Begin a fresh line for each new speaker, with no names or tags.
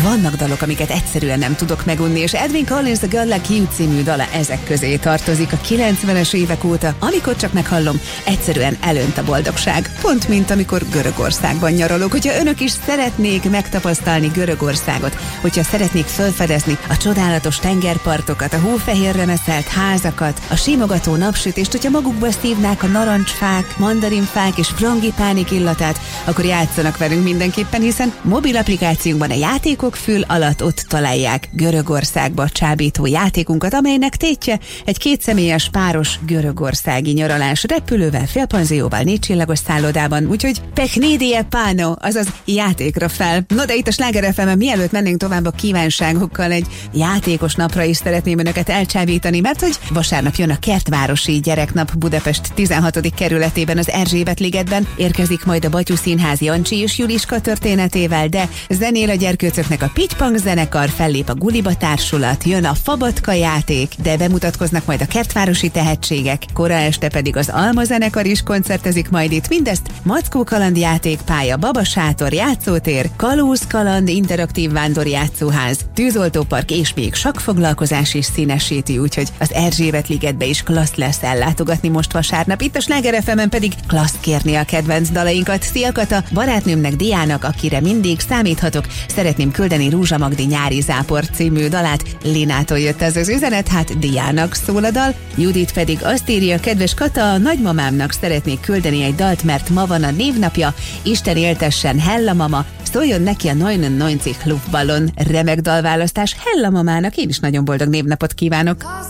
Vannak dalok, amiket egyszerűen nem tudok megunni, és Edwin Collins The Girl Like You című dala ezek közé tartozik a 90-es évek óta, amikor csak meghallom, egyszerűen elönt a boldogság. Pont mint amikor Görögországban nyaralok. Hogyha önök is szeretnék megtapasztalni Görögországot, hogyha szeretnék felfedezni a csodálatos tengerpartokat, a hófehérre meszelt házakat, a simogató napsütést, hogyha magukba szívnák a narancsfák, mandarinfák és frangipánik illatát, akkor játszanak velünk mindenképpen, hiszen mobil applikációnkban a játékok fül alatt ott találják Görögországba csábító játékunkat, amelynek tétje egy kétszemélyes páros görögországi nyaralás repülővel, félpanzióval, 4 csillagos szállodában, úgyhogy Pechnidie Pano, azaz játékra fel. No, de itt a Sláger FM-en mielőtt mennénk tovább a kívánságokkal, egy játékos napra is szeretném önöket elcsábítani, mert hogy vasárnap jön a Kertvárosi Gyereknap Budapest 16. kerületében, az Erzsébet-ligetben, érkezik majd a Batyú Színház Jancsi és Juliska történetével, de zenél a gyerkőcöknek a Pittypang zenekar, fellép a Guliba társulat, jön a Fabatka játék, de bemutatkoznak majd a kertvárosi tehetségek, kora este pedig az Alma zenekar is koncertezik majd itt, mindezt Mackó kalandjáték pálya, babasátor, játszótér, kalózkaland, interaktív vándorjátszóház, tűzoltópark és még sakkfoglalkozás is színesíti, úgyhogy az Erzsébet-ligetbe is klassz lesz ellátogatni most vasárnap. Itt a Sláger FM-en pedig klassz kérni a kedvenc dalainkat. Szia Kata, barátnőmnek Diának, akire mindig számíthatok, szeretném küldeni Rúzsa Magdi Nyári zápor című dalát. Linától jött ez az üzenet, hát Diának szól a dal. Judit pedig azt írja, kedves Kata, a nagymamámnak szeretnék küldeni egy dalt, mert ma van a névnapja, Isten éltessen, Hella mama, szóljon neki a 99 Luftballon. Remek dalválasztás, Hella mamának, én is nagyon boldog névnapot kívánok.